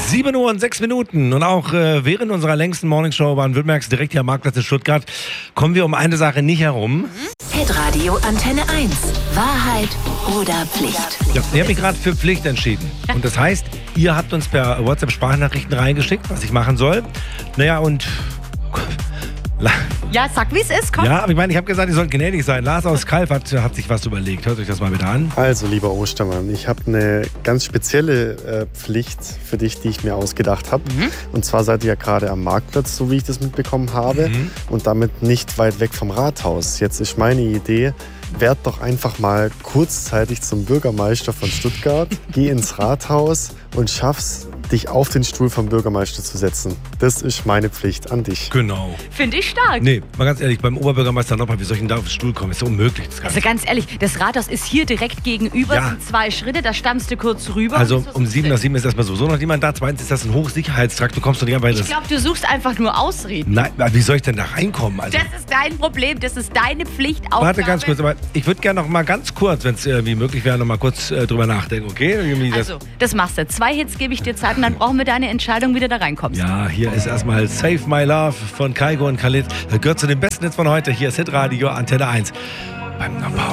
7 Uhr und 6 Minuten und auch während unserer längsten Morningshow Baden-Württembergs direkt hier am Marktplatz in Stuttgart kommen wir um eine Sache nicht herum. Hitradio Antenne 1. Wahrheit oder Pflicht? Ja, ich habe mich gerade für Pflicht entschieden. Und das heißt, ihr habt uns per WhatsApp Sprachnachrichten reingeschickt, was ich machen soll. Naja, und... Ja, sag wie es ist, komm. Ja, aber ich meine, ich habe gesagt, ihr sollt gnädig sein. Lars aus Kalf hat sich was überlegt. Hört euch das mal bitte an. Also, lieber Ostermann, ich habe eine ganz spezielle Pflicht für dich, die ich mir ausgedacht habe. Und zwar seid ihr ja gerade am Marktplatz, so wie ich das mitbekommen habe. Und damit nicht weit weg vom Rathaus. Jetzt ist meine Idee, werd doch einfach mal kurzzeitig zum Bürgermeister von Stuttgart, geh ins Rathaus und schaff's, dich auf den Stuhl vom Bürgermeister zu setzen. Das ist meine Pflicht an dich. Genau. Finde ich stark. Nee, mal ganz ehrlich, beim Oberbürgermeister Noppert, wie soll ich denn da auf den Stuhl kommen? Ist so unmöglich. Das Also ganz ehrlich, das Rathaus ist hier direkt gegenüber, Ja. sind 2 Schritte, da stammst du kurz rüber. Also und so um ist 7 es. nach 7 ist erstmal sowieso noch niemand da. Zweitens ist das ein Hochsicherheitstrakt. Du kommst doch nicht einfach in Ich das... glaube, du suchst einfach nur Ausreden. Nein, wie soll ich denn da reinkommen? Also, Das ist dein Problem, das ist deine Pflicht. warte ganz kurz, aber ich würde gerne noch mal ganz kurz, wenn es irgendwie möglich wäre, noch mal kurz drüber nachdenken, okay? Irgendwie das, Also, das machst du. 2 Hits gebe ich dir Zeit und dann brauchen wir deine Entscheidung, wie du da reinkommst. ja, hier ist erstmal Save My Love von Kaigo und Khalid. Das gehört zu den besten Hits von heute. Hier ist Hitradio Antenne 1 beim Knopfhaus.